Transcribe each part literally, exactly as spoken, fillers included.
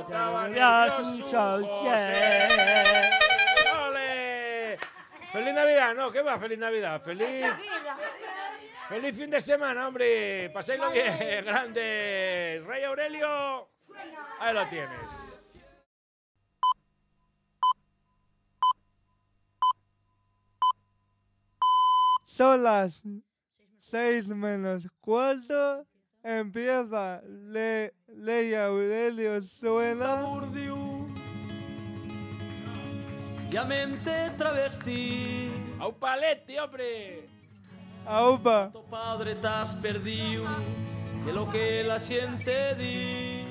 estaba nervioso, José. ¡Ole! ¡Feliz Navidad! No, ¿qué va? ¡Feliz Navidad! ¡Feliz! ¡Feliz fin de semana, hombre! ¡Paséislo bien! ¡Grande! ¡Rey Aurelio! Ahí lo tienes. Son las seis menos cuarto. Empieza Le, Ley Aurelio suena. Llamente travesti. ¡A un palete, hombre! Aupa. Tu padre t'has perdido de lo que la gente di.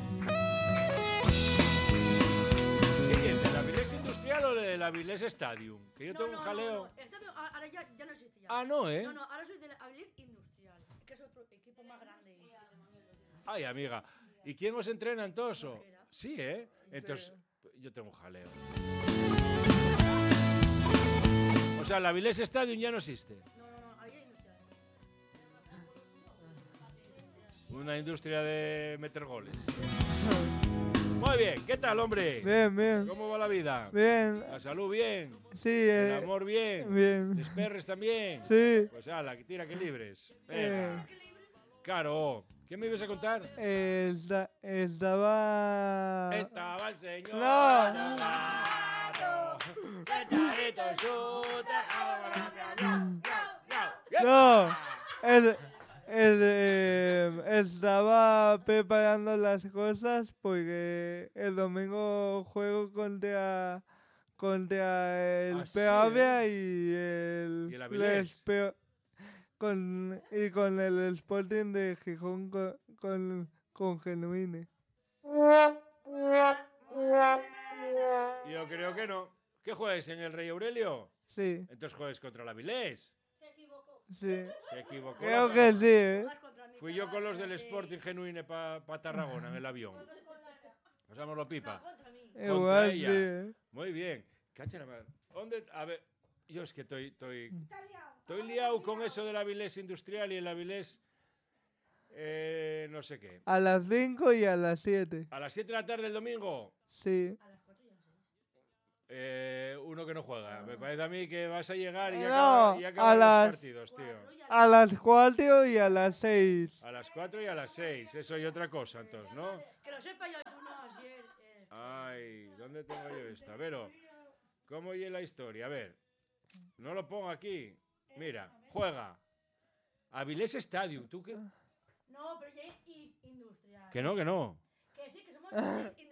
¿Qué es? ¿De la Avilés Industrial o de la Avilés Stadium? Que yo No, tengo no, un jaleo. no, no. Estadio ahora ya, ya no existe ya. Ah, no, ¿eh? No, no, ahora soy de la Avilés Industrial, que es otro equipo más grande. Ay, amiga. ¿Y quién os entrena en Toso? Mosquera. Sí, ¿eh? Entonces, yo tengo un jaleo. O sea, la Avilés Stadium ya no existe. No, no, no, ahí hay industrial. Una industria de meter goles. Muy bien, ¿qué tal, hombre? Bien, bien. ¿Cómo va la vida? Bien. La salud bien. Sí, El eh, amor bien. bien. ¿Los perres también? Sí. Pues ala, que tira que libres. Eh, Venga. Claro. ¿Qué me ibas a contar? esta- estaba. Estaba el señor. No. Donato, sentadito en su tejado. No. El, el, eh, estaba preparando las cosas porque el domingo juego contra contra el Ah, sí, Peavia y el, Y el Avilés. Les Peo- con y con el Sporting de Gijón con con, con Genuine. Yo creo que no. ¿Qué juegas en el Rey Aurelio? Sí, Entonces juegas contra la Avilés. sí. Se equivocó. Creo la que cama. sí, ¿eh? Juegas contra mi Fui yo con los del chaval, sí. Sporting Genuine para pa Tarragona en el avión. Pasamos la pipa. No, contra mí. Igual sí, ella. ¿eh? Muy bien. Cacha la madre. ¿Dónde? A ver, yo es que estoy, estoy, estoy liado con eso del Avilés Industrial y el Avilés, eh, no sé qué. A las cinco y a las siete. A las siete de la tarde el domingo, Sí. eh, uno que no juega. Me parece a mí que vas a llegar y No, acabar, y a acabar los las- partidos, tío. A las cuatro y a las seis. A las cuatro y a las seis. Eso y otra cosa, entonces, ¿no? Que lo sepa yo, tú no, si él. eh. Ay, ¿dónde tengo yo esta? A ver, oh, ¿cómo oye la historia? A ver, no lo pongo aquí. Mira, juega. Avilés Stadium. ¿Tú qué? No, pero ya hay i- industrial. Que no, que no. Que sí, que somos industrial.